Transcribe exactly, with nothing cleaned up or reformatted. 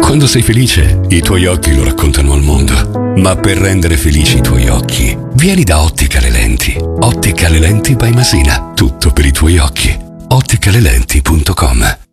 Quando sei felice, i tuoi occhi lo raccontano al mondo. Ma per rendere felici i tuoi occhi, vieni da Ottica Le Lenti. Ottica Le Lenti by Masina. Tutto per i tuoi occhi. ottica le lenti punto com